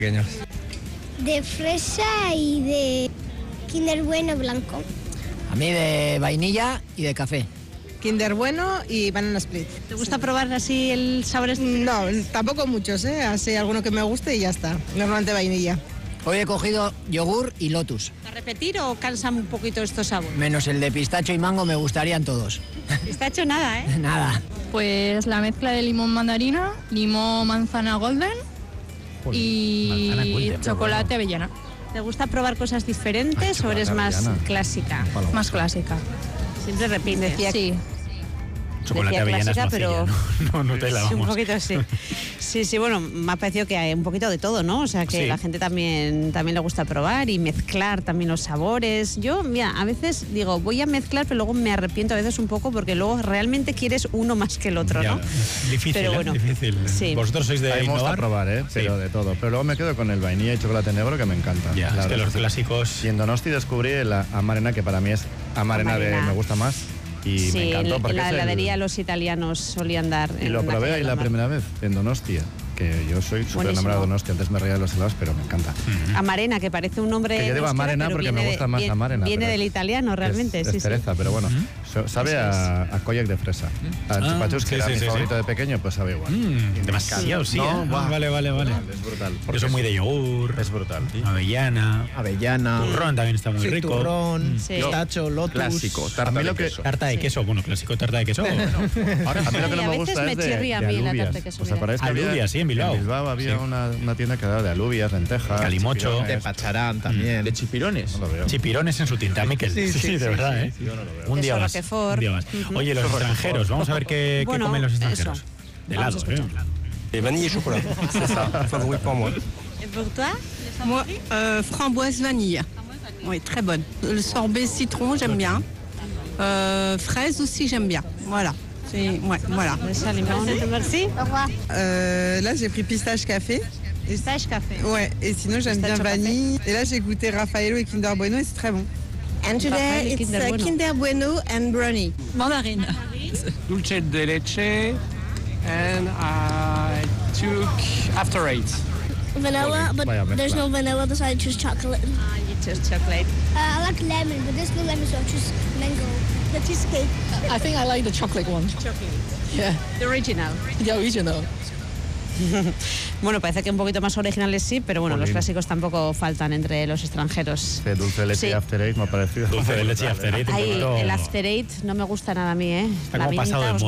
Pequeños. De fresa y de Kinder Bueno blanco. A mí de vainilla y de café. Kinder Bueno y Banana Split. ¿Te gusta probar así el sabores? No, tampoco muchos, así alguno que me guste y ya está. Normalmente vainilla. Hoy he cogido yogur y lotus. ¿A repetir o cansan un poquito estos sabores? Menos el de pistacho y mango, me gustarían todos. Pistacho nada, ¿eh? Nada. Pues la mezcla de limón mandarina, limón manzana golden y chocolate avellana. ¿Te gusta probar cosas diferentes o eres más clásica? Más clásica. Siempre repite. Sí. Chocolate Decía avellanas clásica, pero no Nutella, sí, vamos. un poquito sí. Sí, bueno, me ha parecido que hay un poquito de todo, ¿no? O sea, que Sí. la gente también le gusta probar y mezclar también los sabores. Yo, mira, a veces digo, voy a mezclar, pero luego me arrepiento a veces un poco porque luego realmente quieres uno más que el otro, Ya, ¿no? difícil, Pero bueno, difícil. sí. Vosotros sois de A mí me gusta innovar. probar, pero de todo. Pero luego me quedo con el vainilla y chocolate negro que me encanta. Ya, es que los clásicos. Y en Donosti descubrí la amarena, que para mí es amarena Amarena. me gusta más. Y Sí, me encantó en porque la es el- heladería los italianos solían dar. Y lo probé ahí la primera vez, en Donostia. Que yo soy súper enamorado de Donosti. Antes me reía de los helados, pero me encanta. Amarena, que parece un nombre. Que yo digo en euskera, amarena pero porque me viene gusta más amarena. Viene pero del italiano, realmente, es sí, cereza, pero bueno, sabe a koyak de fresa. A chupachus, que era mi favorito de pequeño, pues sabe igual. Demasiado, sí. No, buah. Vale. Es brutal. Yo soy muy de yogur. Es brutal. Avellana. Turrón también está muy rico. Turrón, Sí. pistacho, lotus. Clásico, A tarta mí de lo que- queso. Tarta de queso, bueno, clásico tarta de queso. A mí lo que no Sí, a me veces gusta me es de chirría a mí la alubias. tarta de queso, ¿Os mira. acordáis que había- Alubias, sí, en Bilbao. En Bilbao había Sí. una tienda que daba de alubias, lentejas, Calimocho. chipirones. De pacharán también. De chipirones. No lo veo. Chipirones en su tinta, Miquel. Sí, de verdad, ¿eh? Yo no lo veo. Un día Queso más. Roquefort. Un día más. Oye, los extranjeros, vamos a ver qué Bueno, comen los extranjeros. eso. De Vamos a helado, escuchar. Vanille et chocolat. C'est ça, favori pour moi. Et pour toi? Moi, framboise vanille. Oui, très bonne. Le sorbet citron, j'aime bien. Fraise aussi, j'aime bien. Voilà. Voilà. Merci. Au revoir. Là, j'ai pris pistache café. Pistache café. Ouais, et sinon, j'aime bien Pistache vanille. Et là, j'ai goûté Raffaello et Kinder Bueno et c'est très bon. And Rafael y today it's Kinder Bueno. Kinder Bueno and brownie. Mandarine. Dulce de leche, and I took after 8. Vanilla, but Vaya there's mezcla. no vanilla, so I choose chocolate. You choose chocolate. I like lemon, but there's no lemon, so I choose mango. The cheesecake. I think I like the chocolate one. Yeah, The original. the original. Bueno, parece que un poquito más originales sí, pero bueno, los Jolín. clásicos tampoco faltan entre los extranjeros. Este dulce de leche Sí. y After Eight me ha parecido. Dulce de leche y after eight. un Ahí, poquito- el After Eight no me gusta nada a mí, ¿eh? Está La como pasado de minta,